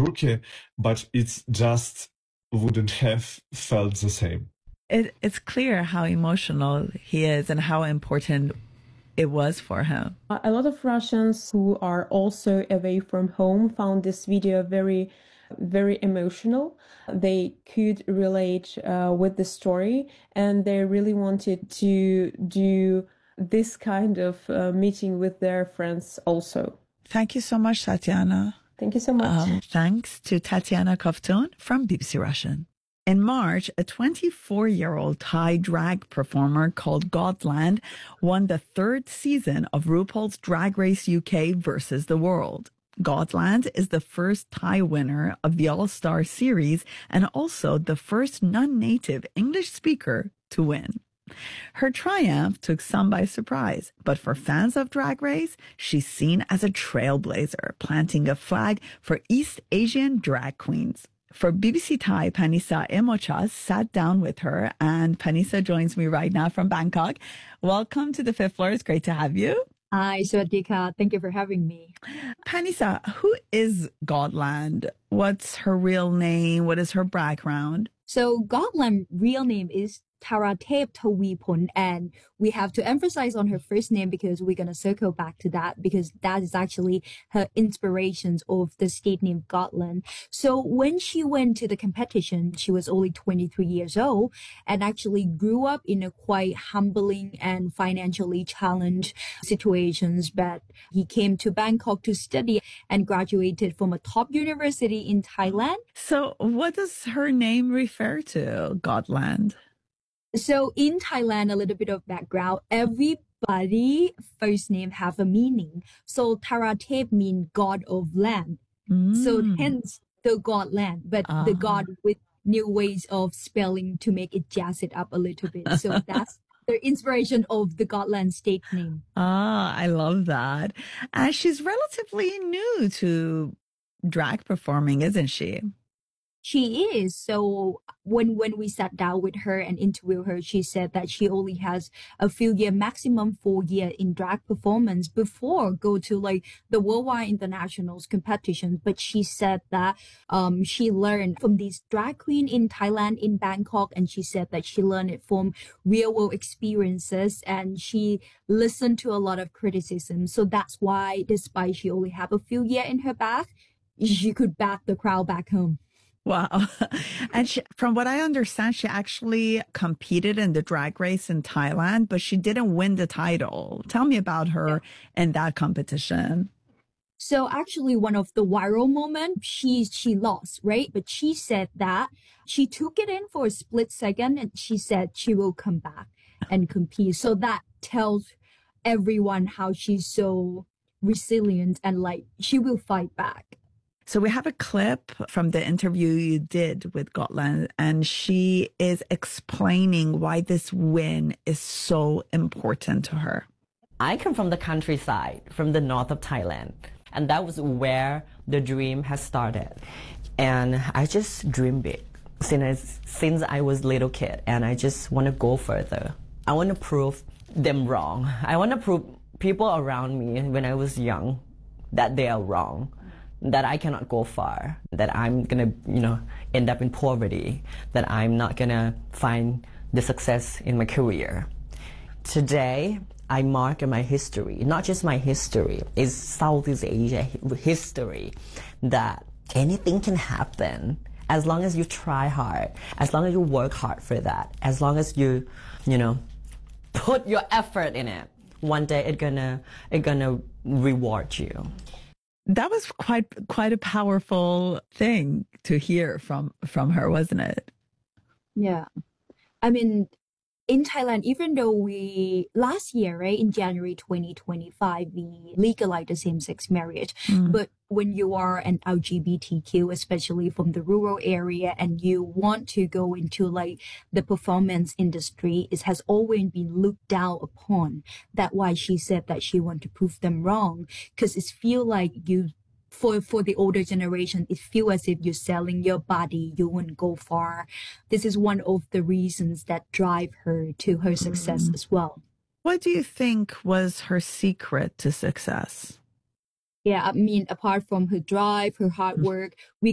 rookie, but it just wouldn't have felt the same. It's clear how emotional he is and how important it was for him. A lot of Russians who are also away from home found this video very, very emotional. They could relate with the story, and they really wanted to do this kind of meeting with their friends also. Thank you so much, Tatiana. Thank you so much. Thanks to Tatiana Kovtun from BBC Russian. In March, a 24-year-old Thai drag performer called Godland won the third season of RuPaul's Drag Race UK versus the World. Godland is the first Thai winner of the All-Star series and also the first non-native English speaker to win. Her triumph took some by surprise, but for fans of Drag Race, she's seen as a trailblazer, planting a flag for East Asian drag queens. For BBC Thai, Panisa Emochas sat down with her, and Panisa joins me right now from Bangkok. Welcome to the fifth floor. It's great to have you. Hi, Swadika. Thank you for having me. Panisa, who is Godland? What's her real name? What is her background? So Godland's real name is Taratep Tawipon, and we have to emphasize on her first name because we're going to circle back to that because that is actually her inspirations of the state name Godland. So when she went to the competition, she was only 23 years old and actually grew up in a quite humbling and financially challenged situations, but he came to Bangkok to study and graduated from a top university in Thailand. So what does her name refer to, Godland? So in Thailand, a little bit of background, everybody first name have a meaning. So Taratep means God of land. So hence the God land, but the God with new ways of spelling to make it jazz it up a little bit. So that's the inspiration of the Godland state name. I love that. And she's relatively new to drag performing, isn't she? She is. So when we sat down with her and interviewed her, she said that she only has a few year, maximum 4 year in drag performance before go to like the worldwide internationals competition. But she said that she learned from this drag queen in Thailand, in Bangkok, and she said that she learned it from real world experiences and she listened to a lot of criticism. So that's why, despite she only have a few year in her back, she could back the crowd back home. Wow. And from what I understand, she actually competed in the drag race in Thailand, but she didn't win the title. Tell me about her in that competition. So actually one of the viral moments, she lost, right? But she said that she took it in for a split second and she said she will come back and compete. So that tells everyone how she's so resilient and like she will fight back. So we have a clip from the interview you did with Godland, and she is explaining why this win is so important to her. I come from the countryside, from the north of Thailand, and that was where the dream has started. And I just dream big since I was a little kid, and I just want to go further. I want to prove them wrong. I want to prove people around me when I was young that they are wrong. That I cannot go far, that I'm gonna, end up in poverty, that I'm not gonna find the success in my career. Today, I mark in my history, not just my history, it's Southeast Asia history, that anything can happen as long as you try hard, as long as you work hard for that, as long as you, put your effort in it. One day it's gonna reward you. That was quite a powerful thing to hear from her, wasn't it? Yeah. I mean, in Thailand, even though last year, right, in January 2025, we legalized the same-sex marriage. But when you are an LGBTQ, especially from the rural area, and you want to go into like the performance industry, it has always been looked down upon. That's why she said that she want to prove them wrong, because it feel like for the older generation, it feels as if you're selling your body, you won't go far. This is one of the reasons that drive her to her success as well. What do you think was her secret to success? Yeah, I mean, apart from her drive, her hard work, we